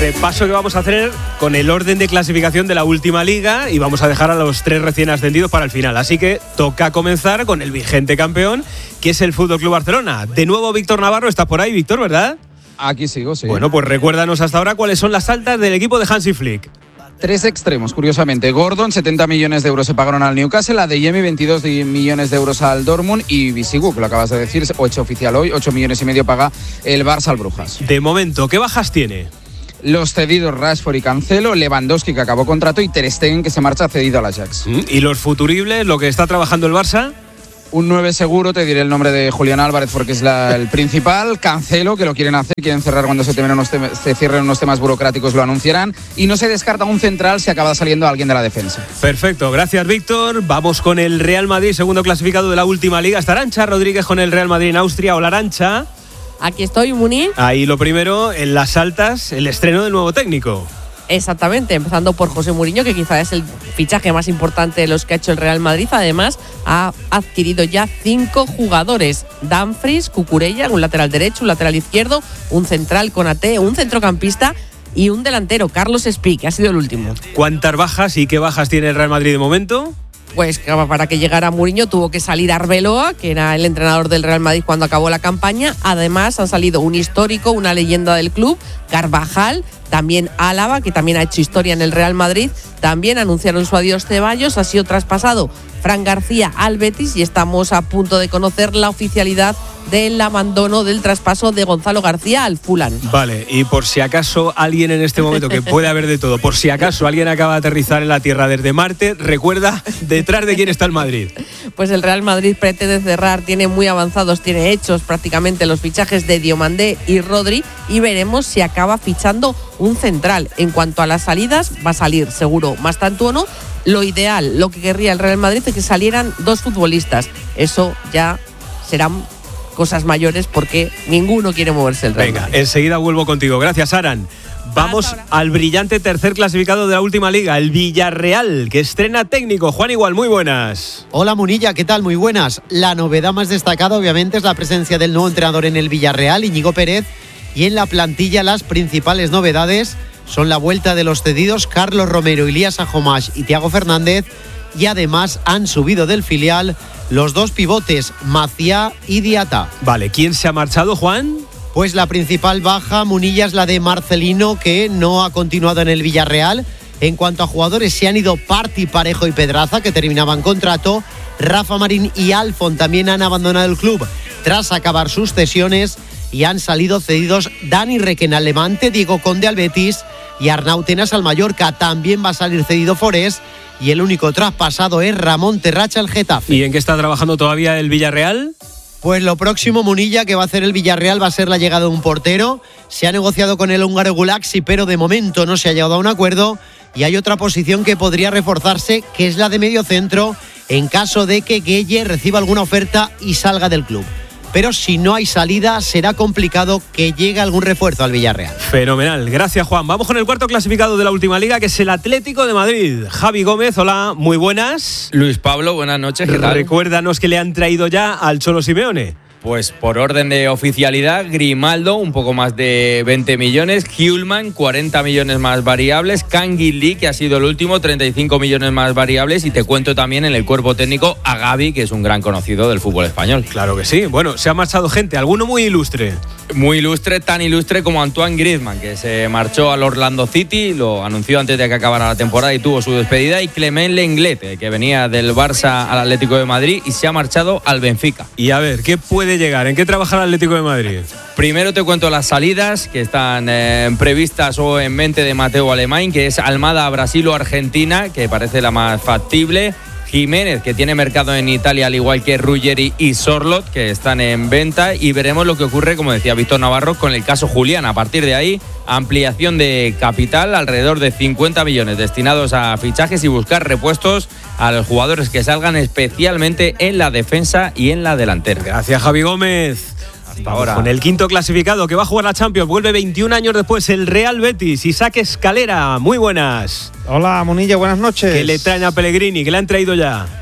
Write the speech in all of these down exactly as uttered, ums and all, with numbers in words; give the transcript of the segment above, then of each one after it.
repaso que vamos a hacer con el orden de clasificación de la última liga y vamos a dejar a los tres recién ascendidos para el final. Así que toca comenzar con el vigente campeón, que es el F C Barcelona. De nuevo Víctor Navarro, estás por ahí, Víctor, ¿verdad? Aquí sigo, sí. Bueno, pues recuérdanos hasta ahora cuáles son las altas del equipo de Hansi Flick. Tres extremos, curiosamente. Gordon, setenta millones de euros se pagaron al Newcastle, Adeyemi, veintidós millones de euros al Dortmund y Bisigu, que lo acabas de decir, o hecho oficial hoy, ocho millones y medio paga el Barça al Brujas. De momento, ¿qué bajas tiene? Los cedidos Rashford y Cancelo, Lewandowski, que acabó contrato, y Ter Stegen, que se marcha cedido al Ajax. ¿Y los futuribles, lo que está trabajando el Barça? Un nueve seguro, te diré el nombre de Julián Álvarez porque es la, el principal. Cancelo, que lo quieren hacer, quieren cerrar cuando se, unos tem- se cierren unos temas burocráticos, lo anunciarán. Y no se descarta un central si acaba saliendo alguien de la defensa. Perfecto, gracias Víctor. Vamos con el Real Madrid, segundo clasificado de la última liga. Está Arantxa Rodríguez con el Real Madrid en Austria. Hola Arantxa. Aquí estoy, Muni. Ahí lo primero, en las altas, el estreno del nuevo técnico. Exactamente, empezando por José Mourinho, que quizá es el fichaje más importante de los que ha hecho el Real Madrid. Además, ha adquirido ya cinco jugadores: Dumfries, Cucurella, un lateral derecho, un lateral izquierdo, un central Konaté, un centrocampista y un delantero, Carlos Espí, que ha sido el último. ¿Cuántas bajas y qué bajas tiene el Real Madrid de momento? Pues para que llegara Mourinho tuvo que salir Arbeloa, que era el entrenador del Real Madrid cuando acabó la campaña. Además han salido un histórico, una leyenda del club, Carvajal, también Álava, que también ha hecho historia en el Real Madrid. También anunciaron su adiós Ceballos, ha sido traspasado Fran García al Betis y estamos a punto de conocer la oficialidad del abandono del traspaso de Gonzalo García al Fulham. Vale, y por si acaso alguien en este momento, que puede haber de todo, por si acaso alguien acaba de aterrizar en la Tierra desde Marte, recuerda detrás de quién está el Madrid. Pues el Real Madrid pretende cerrar, tiene muy avanzados, tiene hechos prácticamente los fichajes de Diomandé y Rodri y veremos si acaba fichando un central. En cuanto a las salidas, va a salir seguro Mastantuono. Lo ideal, lo que querría el Real Madrid es que salieran dos futbolistas. Eso ya serán cosas mayores porque ninguno quiere moverse el Real Venga, Madrid. enseguida vuelvo contigo. Gracias, Aran. Vamos al brillante tercer clasificado de la última liga, el Villarreal, que estrena técnico. Juan Igual, muy buenas. Hola Munilla, ¿qué tal? Muy buenas. La novedad más destacada obviamente es la presencia del nuevo entrenador en el Villarreal, Íñigo Pérez, y en la plantilla las principales novedades son la vuelta de los cedidos Carlos Romero, Ilías Ajomash y Thiago Fernández, y además han subido del filial los dos pivotes, Maciá y Diata. Vale, ¿quién se ha marchado, Juan? Pues la principal baja, Munilla, es la de Marcelino, que no ha continuado en el Villarreal. En cuanto a jugadores, se han ido Parti, Parejo y Pedraza, que terminaban contrato. Rafa Marín y Alfon también han abandonado el club tras acabar sus cesiones y han salido cedidos Dani Requena al Levante, Diego Conde al Betis y Arnau Tenas al Mallorca. También va a salir cedido Forés y el único traspasado es Ramón Terracha al Getafe. ¿Y en qué está trabajando todavía el Villarreal? Pues lo próximo, Munilla, que va a hacer el Villarreal va a ser la llegada de un portero. Se ha negociado con el húngaro Gulaxi, pero de momento no se ha llegado a un acuerdo. Y hay otra posición que podría reforzarse, que es la de medio centro, en caso de que Gueye reciba alguna oferta y salga del club. Pero si no hay salida, será complicado que llegue algún refuerzo al Villarreal. Fenomenal, gracias Juan. Vamos con el cuarto clasificado de la última liga, que es el Atlético de Madrid. Javi Gómez, hola, muy buenas. Luis Pablo, buenas noches, ¿qué tal? Recuérdanos que le han traído ya al Cholo Simeone. Pues por orden de oficialidad, Grimaldo, un poco más de veinte millones, Hjulman, cuarenta millones más variables, Canguilí, que ha sido el último, treinta y cinco millones más variables, y te cuento también en el cuerpo técnico a Gavi, que es un gran conocido del fútbol español. Claro que sí. Bueno, se ha marchado gente, alguno muy ilustre. Muy ilustre, tan ilustre como Antoine Griezmann, que se marchó al Orlando City, lo anunció antes de que acabara la temporada y tuvo su despedida, y Clement Lenglet, que venía del Barça al Atlético de Madrid y se ha marchado al Benfica. Y a ver, ¿qué puede llegar? ¿En qué trabaja el Atlético de Madrid? Primero te cuento las salidas que están eh, previstas o en mente de Mateo Alemán, que es Almada a Brasil o Argentina, que parece la más factible. Jiménez, que tiene mercado en Italia, al igual que Ruggeri y Sorloth, que están en venta, y veremos lo que ocurre, como decía Víctor Navarro, con el caso Julián. A partir de ahí, ampliación de capital, alrededor de cincuenta millones destinados a fichajes y buscar repuestos a los jugadores que salgan, especialmente en la defensa y en la delantera. Gracias, Javi Gómez. Hasta ahora. Con el quinto clasificado que va a jugar la Champions, vuelve veintiún años después el Real Betis. Isaac Escalera, muy buenas. Hola, Munilla, buenas noches. ¿Qué le traen a Pellegrini? ¿Qué le han traído ya?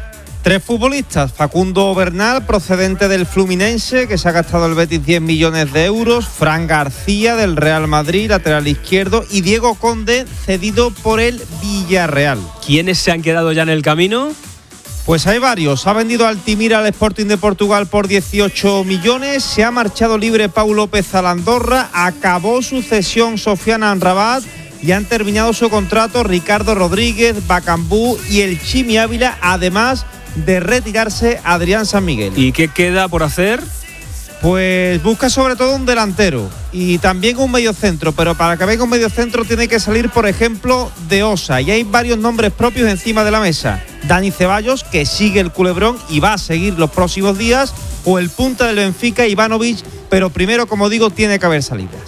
Tres futbolistas, Facundo Bernal, procedente del Fluminense, que se ha gastado el Betis diez millones de euros, Fran García, del Real Madrid, lateral izquierdo, y Diego Conde, cedido por el Villarreal. ¿Quiénes se han quedado ya en el camino? Pues hay varios. Ha vendido Altimira al Sporting de Portugal por dieciocho millones, se ha marchado libre Pau López a la Andorra, acabó su cesión Sofiane Amrabat y han terminado su contrato Ricardo Rodríguez, Bacambú y el Chimi Ávila, además de retirarse Adrián San Miguel. ¿Y qué queda por hacer? Pues busca sobre todo un delantero y también un mediocentro, pero para que venga un mediocentro tiene que salir, por ejemplo, de Osa, y hay varios nombres propios encima de la mesa. Dani Ceballos, que sigue el culebrón y va a seguir los próximos días, o el punta del Benfica, Ivanovic, pero primero, como digo, tiene que haber salidas.